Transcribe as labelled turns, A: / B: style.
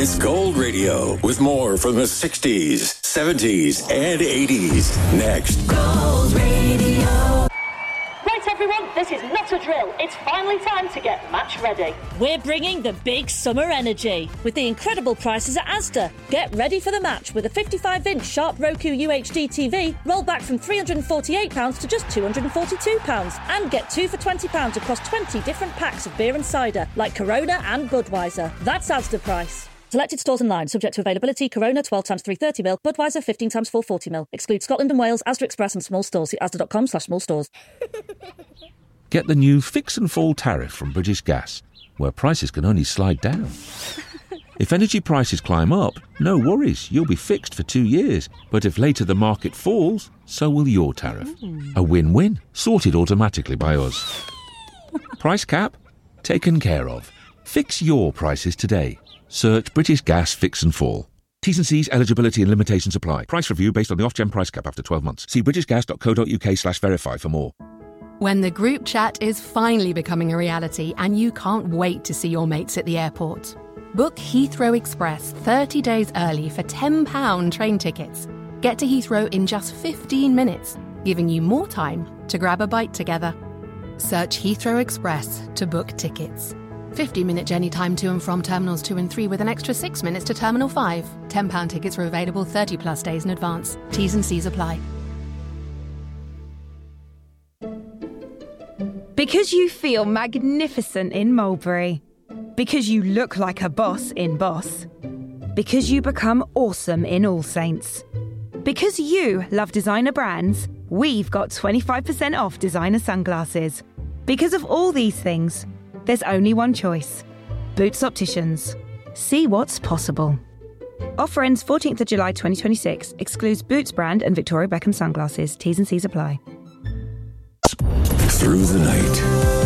A: It's Gold Radio with more from the 60s, 70s, and 80s. Next.
B: Gold Radio.
C: Right, everyone, this is not a drill. It's finally time to get match ready.
D: We're bringing the big summer energy with the incredible prices at Asda. Get ready for the match with a 55-inch Sharp Roku UHD TV rolled back from £348 to just £242 and get 2 for £20 across 20 different packs of beer and cider like Corona and Budweiser. That's Asda price. Selected stores and lines, subject to availability. Corona 12 times 330ml, Budweiser 15 times 440ml. Excludes Scotland and Wales, Asda Express and small stores. See asda.com/small stores.
E: Get the new Fix and Fall tariff from British Gas, where prices can only slide down. If energy prices climb up, no worries, you'll be fixed for 2 years. But if later the market falls, so will your tariff. A win-win, sorted automatically by us. Price cap? Taken care of. Fix your prices today. Search British Gas Fix and Fall. T's and C's, eligibility and limitations apply. Price review based on the Ofgem price cap after 12 months. See britishgas.co.uk/verify for more.
F: When the group chat is finally becoming a reality and you can't wait to see your mates at the airport. Book Heathrow Express 30 days early for £10 train tickets. Get to Heathrow in just 15 minutes, giving you more time to grab a bite together. Search Heathrow Express to book tickets. 15-minute journey time to and from Terminals 2 and 3 with an extra 6 minutes to Terminal 5. £10 tickets are available 30-plus days in advance. T's and C's apply.
G: Because you feel magnificent in Mulberry. Because you look like a boss in Boss. Because you become awesome in All Saints. Because you love designer brands, we've got 25% off designer sunglasses. Because of all these things, there's only one choice. Boots Opticians. See what's possible. Offer ends 14th of July 2026. Excludes Boots brand and Victoria Beckham sunglasses. T's and C's apply.
A: Through the night.